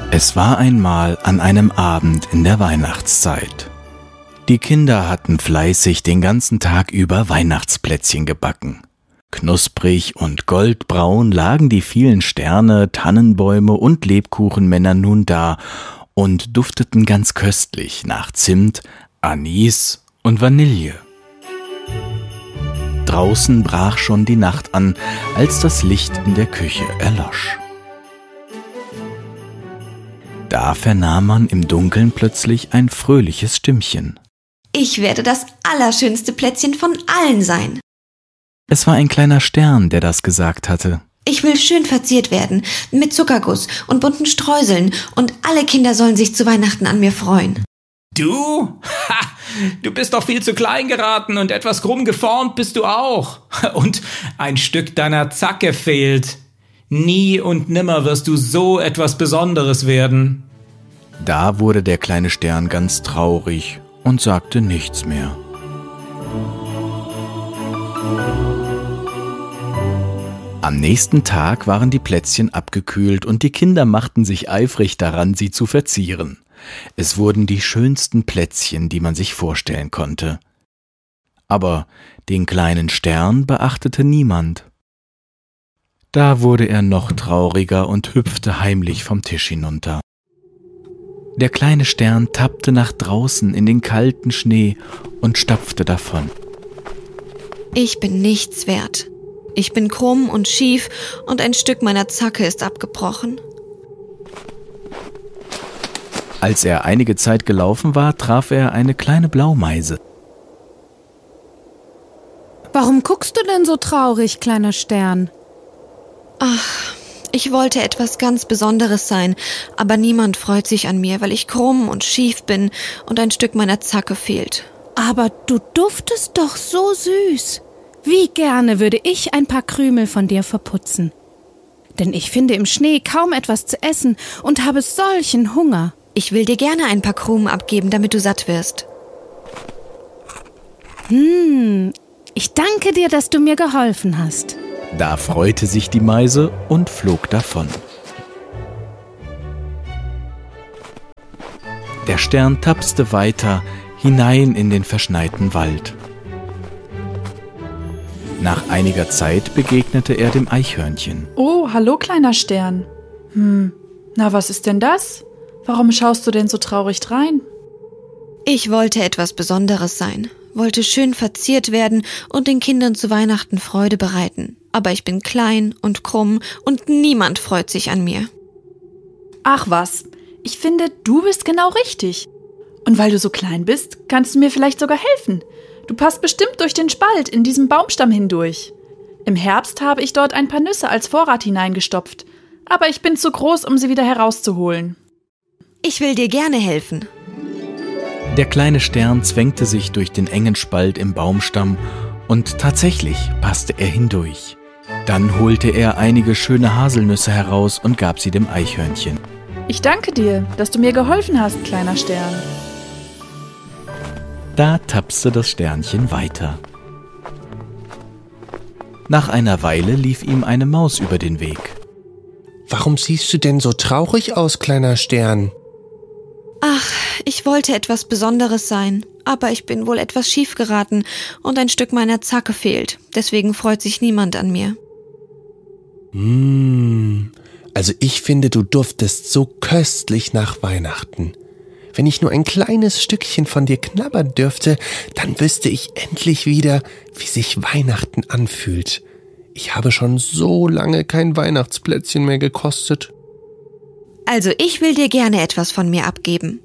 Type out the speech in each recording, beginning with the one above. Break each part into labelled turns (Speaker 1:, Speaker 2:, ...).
Speaker 1: Es war einmal an einem Abend in der Weihnachtszeit. Die Kinder hatten fleißig den ganzen Tag über Weihnachtsplätzchen gebacken. Knusprig und goldbraun lagen die vielen Sterne, Tannenbäume und Lebkuchenmänner nun da und dufteten ganz köstlich nach Zimt, Anis und Vanille. Draußen brach schon die Nacht an, als das Licht in der Küche erlosch. Da vernahm man im Dunkeln plötzlich ein fröhliches Stimmchen.
Speaker 2: Ich werde das allerschönste Plätzchen von allen sein.
Speaker 1: Es war ein kleiner Stern, der das gesagt hatte.
Speaker 2: Ich will schön verziert werden, mit Zuckerguss und bunten Streuseln, und alle Kinder sollen sich zu Weihnachten an mir freuen.
Speaker 3: Du? Ha! Du bist doch viel zu klein geraten und etwas krumm geformt bist du auch. Und ein Stück deiner Zacke fehlt. Nie und nimmer wirst du so etwas Besonderes werden.
Speaker 1: Da wurde der kleine Stern ganz traurig und sagte nichts mehr. Am nächsten Tag waren die Plätzchen abgekühlt und die Kinder machten sich eifrig daran, sie zu verzieren. Es wurden die schönsten Plätzchen, die man sich vorstellen konnte. Aber den kleinen Stern beachtete niemand. Da wurde er noch trauriger und hüpfte heimlich vom Tisch hinunter. Der kleine Stern tappte nach draußen in den kalten Schnee und stapfte davon.
Speaker 2: Ich bin nichts wert. Ich bin krumm und schief und ein Stück meiner Zacke ist abgebrochen.
Speaker 1: Als er einige Zeit gelaufen war, traf er eine kleine Blaumeise.
Speaker 4: Warum guckst du denn so traurig, kleiner Stern?
Speaker 2: Ach, ich wollte etwas ganz Besonderes sein, aber niemand freut sich an mir, weil ich krumm und schief bin und ein Stück meiner Zacke fehlt.
Speaker 4: Aber du duftest doch so süß. Wie gerne würde ich ein paar Krümel von dir verputzen. Denn ich finde im Schnee kaum etwas zu essen und habe solchen Hunger.
Speaker 2: Ich will dir gerne ein paar Krumen abgeben, damit du satt wirst.
Speaker 4: Ich danke dir, dass du mir geholfen hast.
Speaker 1: Da freute sich die Meise und flog davon. Der Stern tapste weiter hinein in den verschneiten Wald. Nach einiger Zeit begegnete er dem Eichhörnchen.
Speaker 5: Oh, hallo kleiner Stern. Na, was ist denn das? Warum schaust du denn so traurig drein?
Speaker 2: Ich wollte etwas Besonderes sein, wollte schön verziert werden und den Kindern zu Weihnachten Freude bereiten. Aber ich bin klein und krumm und niemand freut sich an mir.
Speaker 5: Ach was, ich finde, du bist genau richtig. Und weil du so klein bist, kannst du mir vielleicht sogar helfen. Du passt bestimmt durch den Spalt in diesem Baumstamm hindurch. Im Herbst habe ich dort ein paar Nüsse als Vorrat hineingestopft, aber ich bin zu groß, um sie wieder herauszuholen.
Speaker 2: Ich will dir gerne helfen.
Speaker 1: Der kleine Stern zwängte sich durch den engen Spalt im Baumstamm und tatsächlich passte er hindurch. Dann holte er einige schöne Haselnüsse heraus und gab sie dem Eichhörnchen.
Speaker 5: Ich danke dir, dass du mir geholfen hast, kleiner Stern.
Speaker 1: Da tapste das Sternchen weiter. Nach einer Weile lief ihm eine Maus über den Weg.
Speaker 6: Warum siehst du denn so traurig aus, kleiner Stern?
Speaker 2: Ach, ich wollte etwas Besonderes sein, aber ich bin wohl etwas schief geraten und ein Stück meiner Zacke fehlt. Deswegen freut sich niemand an mir.
Speaker 6: Also ich finde, du duftest so köstlich nach Weihnachten. Wenn ich nur ein kleines Stückchen von dir knabbern dürfte, dann wüsste ich endlich wieder, wie sich Weihnachten anfühlt. Ich habe schon so lange kein Weihnachtsplätzchen mehr gekostet.
Speaker 2: Also ich will dir gerne etwas von mir abgeben.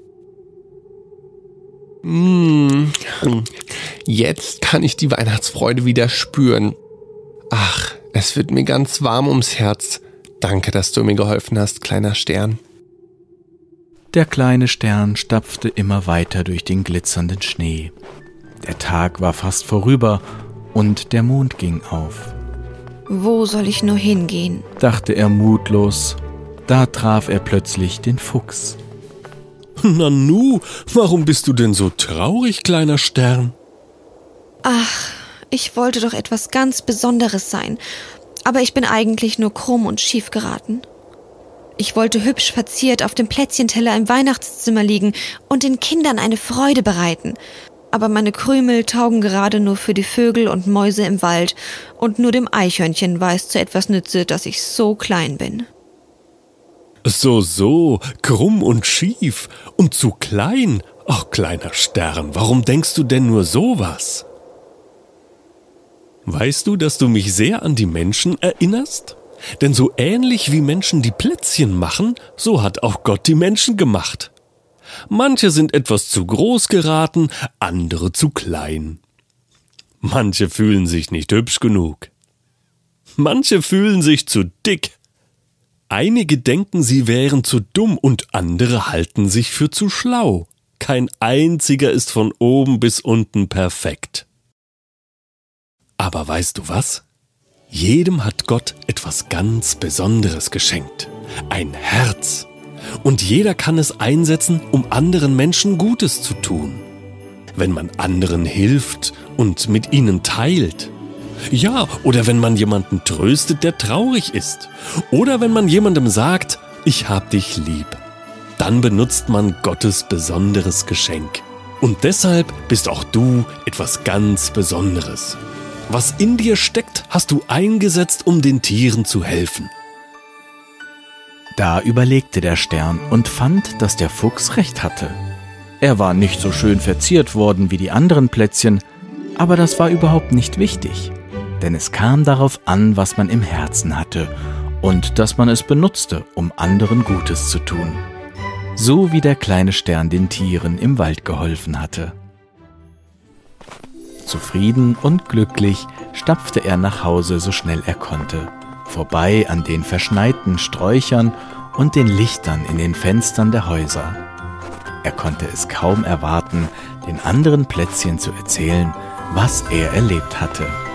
Speaker 6: Jetzt kann ich die Weihnachtsfreude wieder spüren. Ach, es wird mir ganz warm ums Herz. Danke, dass du mir geholfen hast, kleiner Stern.
Speaker 1: Der kleine Stern stapfte immer weiter durch den glitzernden Schnee. Der Tag war fast vorüber und der Mond ging auf.
Speaker 2: Wo soll ich nur hingehen?
Speaker 1: Dachte er mutlos. Da traf er plötzlich den Fuchs.
Speaker 7: Nanu, warum bist du denn so traurig, kleiner Stern?
Speaker 2: Ach, ich wollte doch etwas ganz Besonderes sein, aber ich bin eigentlich nur krumm und schief geraten. Ich wollte hübsch verziert auf dem Plätzchenteller im Weihnachtszimmer liegen und den Kindern eine Freude bereiten. Aber meine Krümel taugen gerade nur für die Vögel und Mäuse im Wald und nur dem Eichhörnchen war es zu etwas nütze, dass ich so klein bin.
Speaker 7: So, krumm und schief und zu klein. Ach, kleiner Stern, warum denkst du denn nur sowas? Weißt du, dass du mich sehr an die Menschen erinnerst? Denn so ähnlich wie Menschen die Plätzchen machen, so hat auch Gott die Menschen gemacht. Manche sind etwas zu groß geraten, andere zu klein. Manche fühlen sich nicht hübsch genug. Manche fühlen sich zu dick. Einige denken, sie wären zu dumm und andere halten sich für zu schlau. Kein einziger ist von oben bis unten perfekt. Aber weißt du was? Jedem hat Gott etwas ganz Besonderes geschenkt. Ein Herz. Und jeder kann es einsetzen, um anderen Menschen Gutes zu tun. Wenn man anderen hilft und mit ihnen teilt. Ja, oder wenn man jemanden tröstet, der traurig ist. Oder wenn man jemandem sagt, ich hab dich lieb. Dann benutzt man Gottes besonderes Geschenk. Und deshalb bist auch du etwas ganz Besonderes. Was in dir steckt, hast du eingesetzt, um den Tieren zu helfen.
Speaker 1: Da überlegte der Stern und fand, dass der Fuchs recht hatte. Er war nicht so schön verziert worden wie die anderen Plätzchen, aber das war überhaupt nicht wichtig. Denn es kam darauf an, was man im Herzen hatte und dass man es benutzte, um anderen Gutes zu tun. So wie der kleine Stern den Tieren im Wald geholfen hatte. Zufrieden und glücklich stapfte er nach Hause, so schnell er konnte, vorbei an den verschneiten Sträuchern und den Lichtern in den Fenstern der Häuser. Er konnte es kaum erwarten, den anderen Plätzchen zu erzählen, was er erlebt hatte.